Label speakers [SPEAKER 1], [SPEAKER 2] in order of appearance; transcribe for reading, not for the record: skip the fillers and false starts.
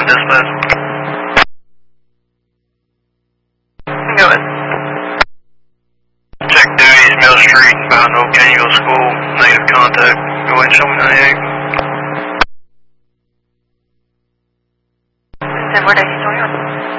[SPEAKER 1] dispatch. Go ahead. Check duties, Mill Street, behind Old Caneyville School. Negative contact. Go ahead and show me 98.
[SPEAKER 2] What are you doing?